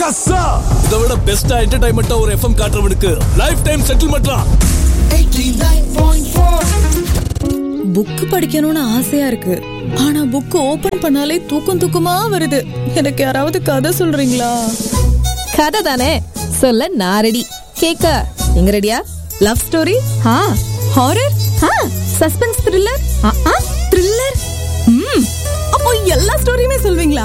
இதை விட பெஸ்டா என்டர்டைன்மெண்டா ஒரு எஃப்எம் காட்டுறவனுக்கு லைஃப் டைம் செட்டில்மெண்ட்லாம் 89.4. புக் படிக்கணும்னு ஆசையா இருக்கு, ஆனா புக் ஓபன் பண்ணாலே தூக்கமா வருது. எனக்கு யாராவது கதை சொல்றீங்களா? கதை தானே சொல்ல நான் ரெடி. கேக்க நீங்க ரெடியா? Love story, horror, suspense, thriller. Thriller. அப்போ எல்லா ஸ்டோரியுமே சொல்வீங்களா?